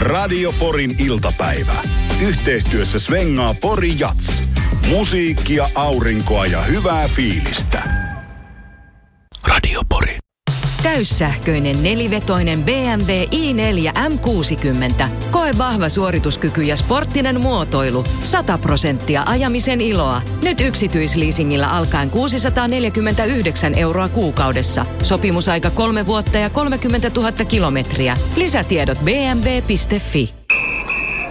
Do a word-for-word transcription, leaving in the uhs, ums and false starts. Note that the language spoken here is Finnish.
Radio Porin iltapäivä. Yhteistyössä svengaa Pori Jats. Musiikkia, aurinkoa ja hyvää fiilistä. Radio Pori. Täyssähköinen nelivetoinen B M W i neljä M kuusikymmentä. Koe vahva suorituskyky ja sporttinen muotoilu. sata prosenttia ajamisen iloa. Nyt yksityisleasingillä alkaen kuusisataaneljäkymmentäyhdeksän euroa kuukaudessa. Sopimusaika kolme vuotta ja kolmekymmentätuhatta kilometriä. Lisätiedot b m w piste f i.